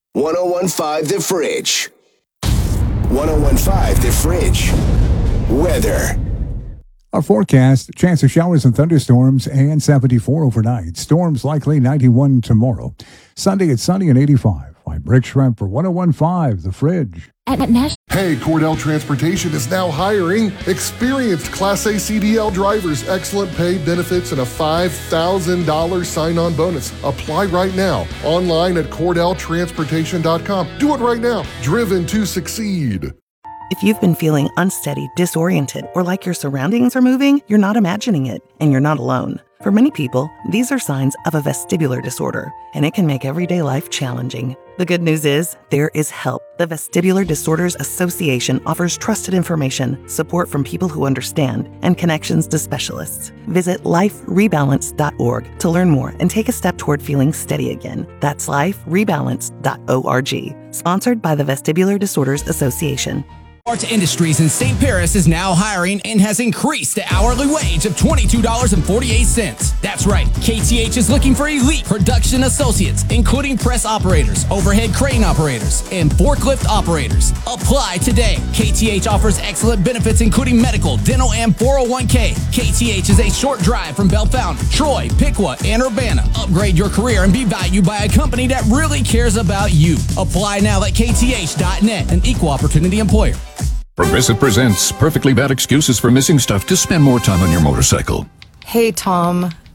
1015 The Fridge. 1015 The Fridge. Weather. Our forecast, chance of showers and thunderstorms and 74 overnight. Storms likely 91 tomorrow. Sunday it's sunny and 85. I'm Rick Shrimp for 1015 The Fridge. Hey, Cordell Transportation is now hiring experienced Class A CDL drivers, excellent pay, benefits, and a $5,000 sign-on bonus. Apply right now. Online at CordellTransportation.com. Do it right now. Driven to succeed. If you've been feeling unsteady, disoriented, or like your surroundings are moving, you're not imagining it, and you're not alone. For many people, these are signs of a vestibular disorder, and it can make everyday life challenging. The good news is, there is help. The Vestibular Disorders Association offers trusted information, support from people who understand, and connections to specialists. Visit liferebalance.org to learn more and take a step toward feeling steady again. That's liferebalance.org. Sponsored by the Vestibular Disorders Association. Arts Industries in St. Paris is now hiring and has increased the hourly wage of $22.48. That's right, KTH is looking for elite production associates, including press operators, overhead crane operators, and forklift operators. Apply today. KTH offers excellent benefits, including medical, dental, and 401k. KTH is a short drive from Bellefontaine, Troy, Piqua, and Urbana. Upgrade your career and be valued by a company that really cares about you. Apply now at kth.net, an equal opportunity employer. Progressive presents Perfectly Bad Excuses for Missing Stuff to spend more time on your motorcycle. Hey, Tom,